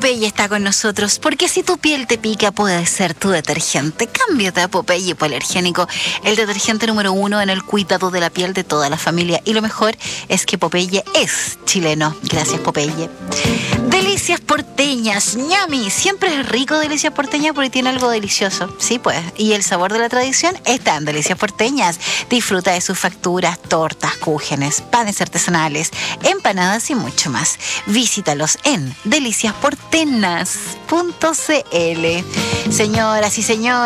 Popeye está con nosotros, porque si tu piel te pica puede ser tu detergente. Cámbiate a Popeye Hipoalergénico, el detergente número 1 en el cuidado de la piel de toda la familia. Y lo mejor es que Popeye es chileno. Gracias, Popeye. Delicias porteñas, ñami. Siempre es rico Delicias porteñas porque tiene algo delicioso. Sí, pues. Y el sabor de la tradición está en Delicias porteñas. Disfruta de sus facturas, tortas, cúgenes, panes artesanales, empanadas y mucho más. Visítalos en deliciasportenas.cl. Señoras y señores,